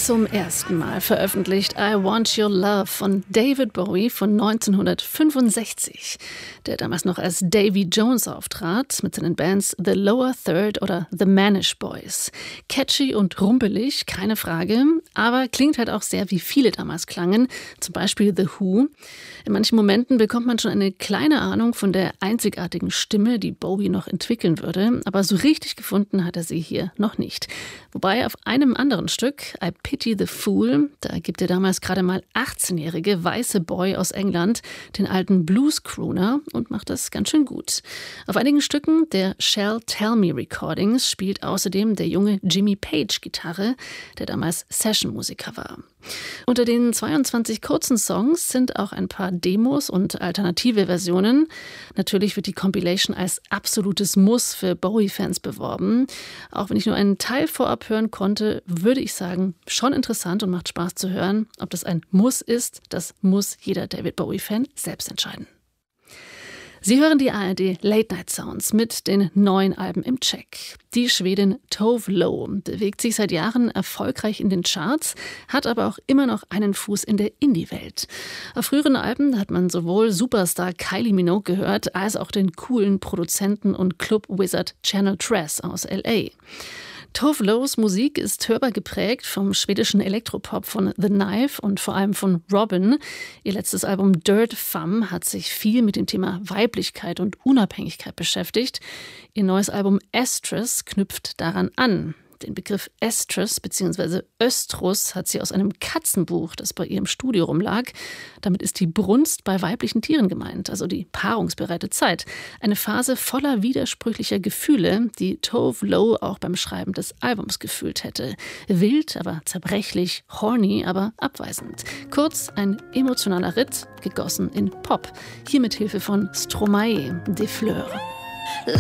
Zum ersten Mal veröffentlicht I Want Your Love von David Bowie von 1965, der damals noch als Davy Jones auftrat mit seinen Bands The Lower Third oder The Manish Boys. Catchy und rumpelig, keine Frage, aber klingt halt auch sehr, wie viele damals klangen, zum Beispiel The Who. In manchen Momenten bekommt man schon eine kleine Ahnung von der einzigartigen Stimme, die Bowie noch entwickeln würde, aber so richtig gefunden hat er sie hier noch nicht. Wobei auf einem anderen Stück, I Pity the Fool, da gibt der damals gerade mal 18-jährige weiße Boy aus England den alten Blues-Crooner und macht das ganz schön gut. Auf einigen Stücken der Shall Tell Me Recordings spielt außerdem der junge Jimmy Page Gitarre, der damals Session-Musiker war. Unter den 22 kurzen Songs sind auch ein paar Demos und alternative Versionen. Natürlich wird die Compilation als absolutes Muss für Bowie-Fans beworben. Auch wenn ich nur einen Teil vorab hören konnte, würde ich sagen, schon interessant und macht Spaß zu hören. Ob das ein Muss ist, das muss jeder David Bowie-Fan selbst entscheiden. Sie hören die ARD Late Night Sounds mit den neuen Alben im Check. Die Schwedin Tove Lo bewegt sich seit Jahren erfolgreich in den Charts, hat aber auch immer noch einen Fuß in der Indie-Welt. Auf früheren Alben hat man sowohl Superstar Kylie Minogue gehört, als auch den coolen Produzenten und Club-Wizard Channel Tres aus L.A. Tove Los Musik ist hörbar geprägt vom schwedischen Elektropop von The Knife und vor allem von Robyn. Ihr letztes Album Dirt Femme hat sich viel mit dem Thema Weiblichkeit und Unabhängigkeit beschäftigt. Ihr neues Album Estrus knüpft daran an. Den Begriff Estrus bzw. Östrus hat sie aus einem Katzenbuch, das bei ihr im Studio rumlag. Damit ist die Brunst bei weiblichen Tieren gemeint, also die paarungsbereite Zeit. Eine Phase voller widersprüchlicher Gefühle, die Tove Lo auch beim Schreiben des Albums gefühlt hätte. Wild, aber zerbrechlich, horny, aber abweisend. Kurz ein emotionaler Ritt, gegossen in Pop. Hier mit Hilfe von Stromae, Des Fleurs.